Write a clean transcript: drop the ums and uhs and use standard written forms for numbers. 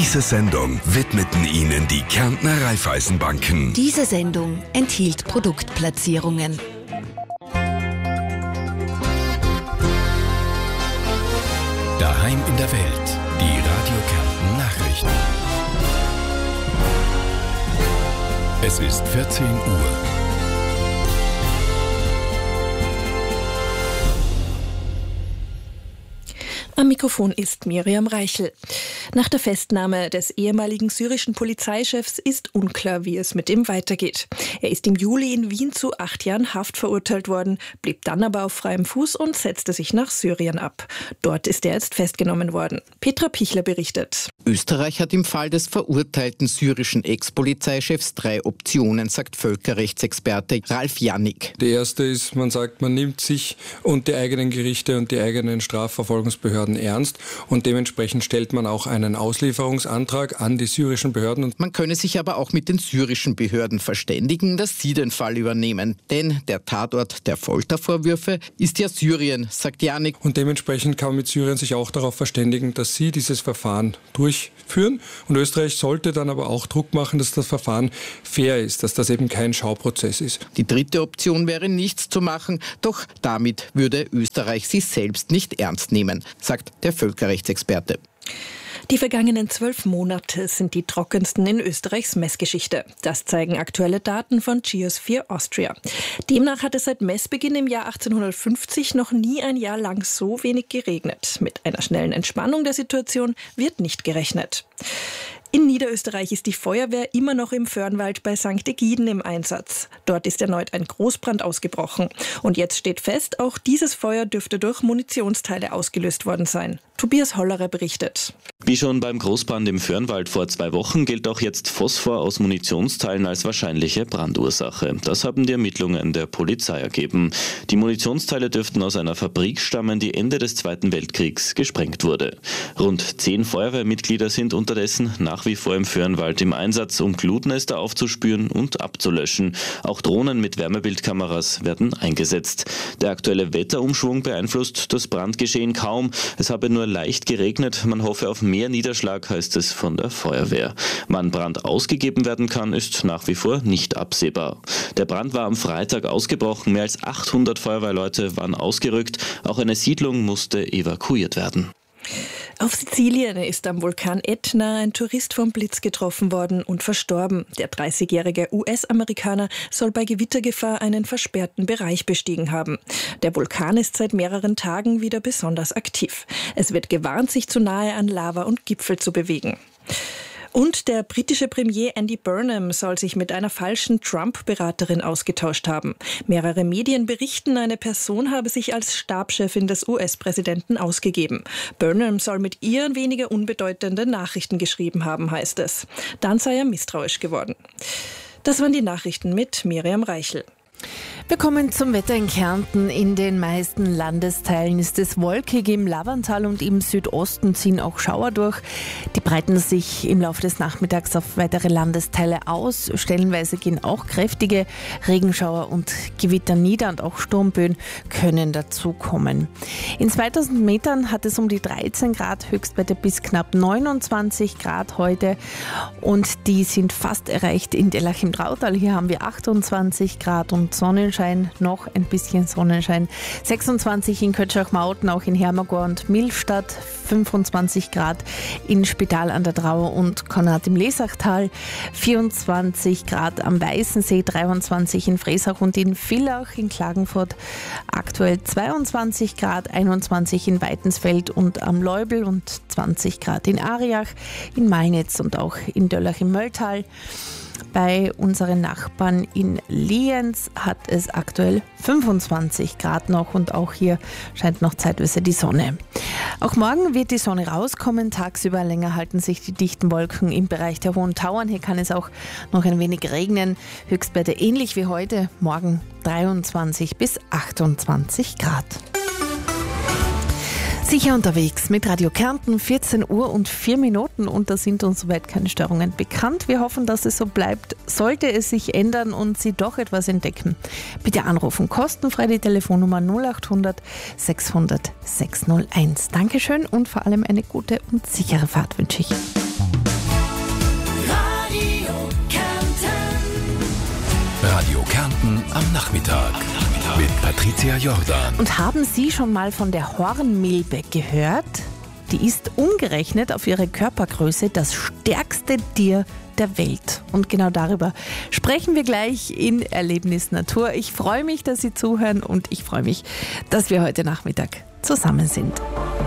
Diese Sendung widmeten Ihnen die Kärntner Raiffeisenbanken. Diese Sendung enthielt Produktplatzierungen. Daheim in der Welt. Die Radio Kärnten Nachrichten. Es ist 14 Uhr. Am Mikrofon ist Miriam Reichel. Nach der Festnahme des ehemaligen syrischen Polizeichefs ist unklar, wie es mit ihm weitergeht. Er ist im Juli in Wien zu 8 Jahren Haft verurteilt worden, blieb dann aber auf freiem Fuß und setzte sich nach Syrien ab. Dort ist er jetzt festgenommen worden. Petra Pichler berichtet. Österreich hat im Fall des verurteilten syrischen Ex-Polizeichefs 3 Optionen, sagt Völkerrechtsexperte Ralf Jannik. Die erste ist, man sagt, man nimmt sich und die eigenen Gerichte und die eigenen Strafverfolgungsbehörden ernst und dementsprechend stellt man auch einen Auslieferungsantrag an die syrischen Behörden. Man könne sich aber auch mit den syrischen Behörden verständigen, dass sie den Fall übernehmen. Denn der Tatort der Foltervorwürfe ist ja Syrien, sagt Jannik. Und dementsprechend kann man mit Syrien sich auch darauf verständigen, dass sie dieses Verfahren durchführen. Und Österreich sollte dann aber auch Druck machen, dass das Verfahren fair ist, dass das eben kein Schauprozess ist. Die dritte Option wäre, nichts zu machen, doch damit würde Österreich sich selbst nicht ernst nehmen, sagt der Völkerrechtsexperte. Die vergangenen 12 Monate sind die trockensten in Österreichs Messgeschichte. Das zeigen aktuelle Daten von Geosphere Austria. Demnach hat es seit Messbeginn im Jahr 1850 noch nie ein Jahr lang so wenig geregnet. Mit einer schnellen Entspannung der Situation wird nicht gerechnet. In Niederösterreich ist die Feuerwehr immer noch im Föhrnwald bei St. Egiden im Einsatz. Dort ist erneut ein Großbrand ausgebrochen. Und jetzt steht fest, auch dieses Feuer dürfte durch Munitionsteile ausgelöst worden sein. Tobias Hollerer berichtet. Wie schon beim Großbrand im Föhrnwald vor 2 Wochen gilt auch jetzt Phosphor aus Munitionsteilen als wahrscheinliche Brandursache. Das haben die Ermittlungen der Polizei ergeben. Die Munitionsteile dürften aus einer Fabrik stammen, die Ende des Zweiten Weltkriegs gesprengt wurde. Rund 10 Feuerwehrmitglieder sind unterdessen nach wie vor im Föhrnwald im Einsatz, um Glutnester aufzuspüren und abzulöschen. Auch Drohnen mit Wärmebildkameras werden eingesetzt. Der aktuelle Wetterumschwung beeinflusst das Brandgeschehen kaum. Es habe nur leicht geregnet. Man hoffe auf mehr Niederschlag, heißt es von der Feuerwehr. Wann Brand ausgegeben werden kann, ist nach wie vor nicht absehbar. Der Brand war am Freitag ausgebrochen. Mehr als 800 Feuerwehrleute waren ausgerückt. Auch eine Siedlung musste evakuiert werden. Auf Sizilien ist am Vulkan Ätna ein Tourist vom Blitz getroffen worden und verstorben. Der 30-jährige US-Amerikaner soll bei Gewittergefahr einen versperrten Bereich bestiegen haben. Der Vulkan ist seit mehreren Tagen wieder besonders aktiv. Es wird gewarnt, sich zu nahe an Lava und Gipfel zu bewegen. Und der britische Premier Andy Burnham soll sich mit einer falschen Trump-Beraterin ausgetauscht haben. Mehrere Medien berichten, eine Person habe sich als Stabschefin des US-Präsidenten ausgegeben. Burnham soll mit ihr weniger unbedeutende Nachrichten geschrieben haben, heißt es. Dann sei er misstrauisch geworden. Das waren die Nachrichten mit Miriam Reichel. Wir kommen zum Wetter in Kärnten. In den meisten Landesteilen ist es wolkig. Im Laverntal und im Südosten ziehen auch Schauer durch. Die breiten sich im Laufe des Nachmittags auf weitere Landesteile aus. Stellenweise gehen auch kräftige Regenschauer und Gewitter nieder und auch Sturmböen können dazukommen. In 2000 Metern hat es um die 13 Grad, Höchstwerte bis knapp 29 Grad heute. Und die sind fast erreicht in Dellach im Trautal. Hier haben wir 28 Grad und Sonnenschein, noch ein bisschen Sonnenschein. 26 in Kötschach-Mauten, auch in Hermagor und Millstadt, 25 Grad in Spital an der Drau und Konrad im Lesachtal, 24 Grad am Weißensee, 23 in Fresach und in Villach in Klagenfurt, aktuell 22 Grad, 21 in Weitensfeld und am Leubel und 20 Grad in Ariach, in Malnitz und auch in Döllach im Mölltal. Bei unseren Nachbarn in Lienz hat es aktuell 25 Grad noch und auch hier scheint noch zeitweise die Sonne. Auch morgen wird die Sonne rauskommen. Tagsüber länger halten sich die dichten Wolken im Bereich der Hohen Tauern. Hier kann es auch noch ein wenig regnen. Höchstwerte ähnlich wie heute. Morgen 23 bis 28 Grad. Sicher unterwegs mit Radio Kärnten, 14 Uhr und 4 Minuten und da sind uns soweit keine Störungen bekannt. Wir hoffen, dass es so bleibt. Sollte es sich ändern und Sie doch etwas entdecken, bitte anrufen. Kostenfrei die Telefonnummer 0800 600 601. Dankeschön und vor allem eine gute und sichere Fahrt wünsche ich. Radio Kärnten am Nachmittag. Mit Patricia Jordan. Und haben Sie schon mal von der Hornmilbe gehört? Die ist umgerechnet auf ihre Körpergröße das stärkste Tier der Welt. Und genau darüber sprechen wir gleich in Erlebnis Natur. Ich freue mich, dass Sie zuhören und ich freue mich, dass wir heute Nachmittag zusammen sind.